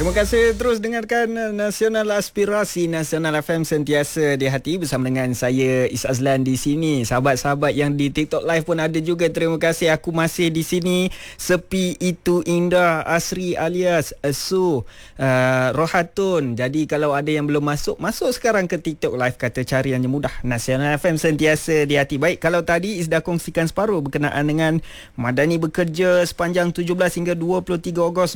Terima kasih terus dengarkan Nasional Aspirasi Nasional FM sentiasa di hati bersama dengan saya Is Azlan di sini. Sahabat-sahabat yang di TikTok Live pun ada juga. Terima kasih. Aku masih di sini. Sepi itu indah. Asri alias Su Rohatun. Jadi kalau ada yang belum masuk sekarang ke TikTok Live. Kata cariannya mudah. Nasional FM sentiasa di hati. Baik, kalau tadi Is dah kongsikan separuh berkenaan dengan Madani bekerja sepanjang 17 hingga 23 Ogos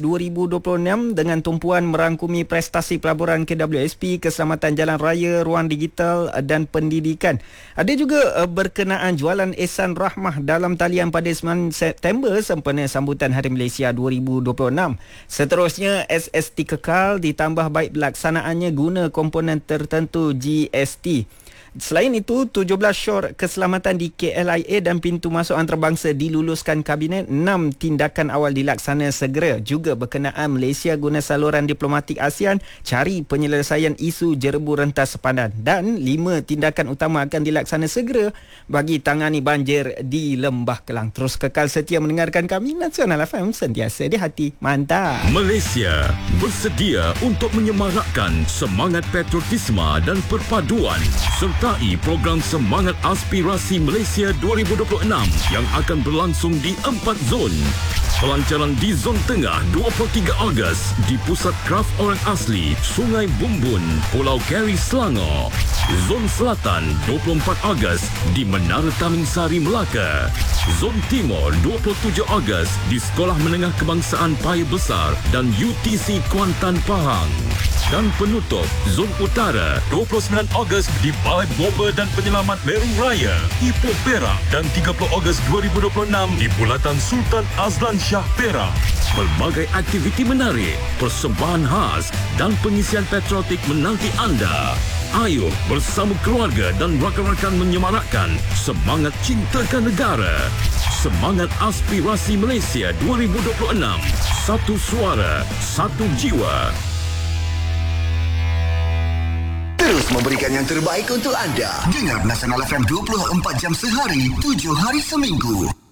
2026 dengan tumpuan merangkumi prestasi pelaburan KWSP, keselamatan jalan raya, ruang digital dan pendidikan. Ada juga berkenaan jualan Ehsan Rahmah dalam talian pada 9 September sempena sambutan Hari Malaysia 2026. Seterusnya, SST kekal ditambah baik pelaksanaannya guna komponen tertentu GST. Selain itu, 17 syur keselamatan di KLIA dan pintu masuk antarabangsa diluluskan Kabinet. 6 tindakan awal dilaksana segera. Juga berkenaan Malaysia guna saluran diplomatik ASEAN cari penyelesaian isu jerebu rentas sepadan. Dan 5 tindakan utama akan dilaksana segera bagi tangani banjir di Lembah Kelang. Terus kekal setia mendengarkan kami. Nasional FM sentiasa di hati. Mantap. Malaysia bersedia untuk menyemarakkan semangat patriotisme dan perpaduan sertai program Semangat Aspirasi Malaysia 2026 yang akan berlangsung di 4 zon. Pelancaran di Zon Tengah 23 Ogos di Pusat Kraf Orang Asli, Sungai Bumbun, Pulau Keri, Selangor. Zon Selatan 24 Ogos di Menara Taming Sari, Melaka. Zon Timur 27 Ogos di Sekolah Menengah Kebangsaan Paya Besar dan UTC Kuantan, Pahang. Dan penutup Zon Utara 29 Ogos di Balai Bomba dan Penyelamat Meru Raya, Ipoh, Perak, dan 30 Ogos 2026 di Bulatan Sultan Azlan Shah, Perak. Pelbagai aktiviti menarik, persembahan khas dan pengisian patriotik menanti anda. Ayo bersama keluarga dan rakan-rakan menyemarakkan semangat cintakan negara. Semangat Aspirasi Malaysia 2026. Satu suara, satu jiwa. Terus memberikan yang terbaik untuk anda. Dengar Nasional FM 24 jam sehari, 7 hari seminggu.